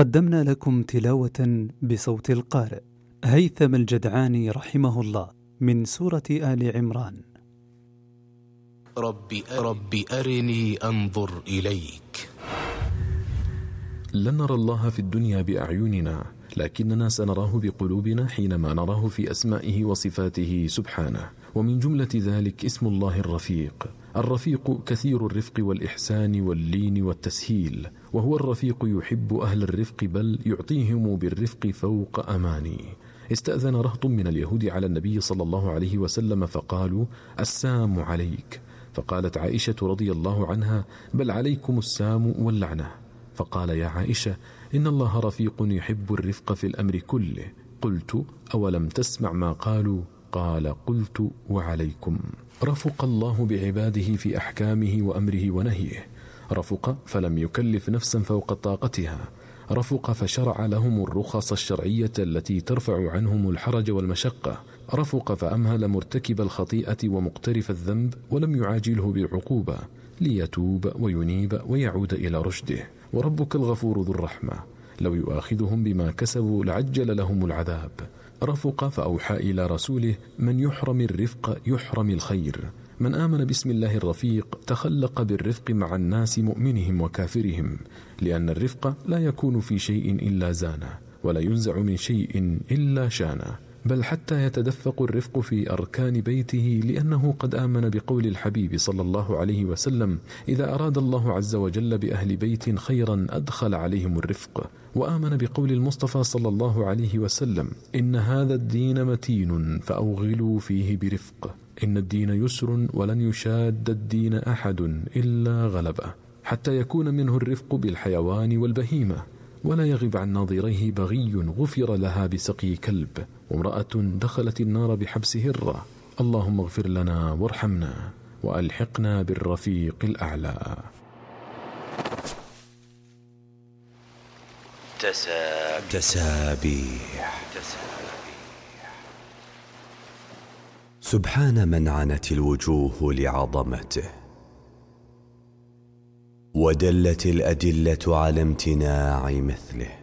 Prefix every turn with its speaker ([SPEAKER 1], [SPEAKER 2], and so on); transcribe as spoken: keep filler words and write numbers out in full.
[SPEAKER 1] قدمنا لكم تلاوة بصوت القارئ هيثم الجدعاني رحمه الله من سورة آل عمران.
[SPEAKER 2] رب, رب أرني أنظر إليك.
[SPEAKER 3] لن نرى الله في الدنيا بأعيننا، لكننا سنراه بقلوبنا حينما نراه في أسمائه وصفاته سبحانه. ومن جملة ذلك اسم الله الرفيق. الرفيق كثير الرفق والإحسان واللين والتسهيل، وهو الرفيق يحب أهل الرفق، بل يعطيهم بالرفق فوق أماني. استأذن رهط من اليهود على النبي صلى الله عليه وسلم فقالوا: السام عليك. فقالت عائشة رضي الله عنها: بل عليكم السام واللعنة. فقال: يا عائشة، إن الله رفيق يحب الرفق في الأمر كله. قلت: أولم تسمع ما قالوا؟ قال: قلت: وعليكم. رفق الله بعباده في أحكامه وأمره ونهيه. رفق فلم يكلف نفسا فوق طاقتها. رفق فشرع لهم الرخص الشرعية التي ترفع عنهم الحرج والمشقة. رفق فأمهل مرتكب الخطيئة ومقترف الذنب ولم يعاجله بالعقوبة، ليتوب وينيب ويعود إلى رشده. وربك الغفور ذو الرحمة، لو يؤاخذهم بما كسبوا لعجل لهم العذاب. رفق فأوحى إلى رسوله: من يحرم الرفق يحرم الخير. من آمن باسم الله الرفيق تخلق بالرفق مع الناس مؤمنهم وكافرهم، لأن الرفق لا يكون في شيء إلا زانه، ولا ينزع من شيء إلا شانه، بل حتى يتدفق الرفق في أركان بيته، لأنه قد آمن بقول الحبيب صلى الله عليه وسلم: إذا أراد الله عز وجل بأهل بيت خيرا أدخل عليهم الرفق. وآمن بقول المصطفى صلى الله عليه وسلم: إن هذا الدين متين فأوغلوا فيه برفق. إن الدين يسر ولن يشاد الدين أحد إلا غلبه، حتى يكون منه الرفق بالحيوان والبهيمة، ولا يغب عن ناظريه بغي غفر لها بسقي كلب، وامرأة دخلت النار بحبس هرة. اللهم اغفر لنا وارحمنا وألحقنا بالرفيق الأعلى.
[SPEAKER 4] تسابيح. تسابيح.
[SPEAKER 5] سبحان من عنت الوجوه لعظمته، ودلت الأدلة على امتناع مثله.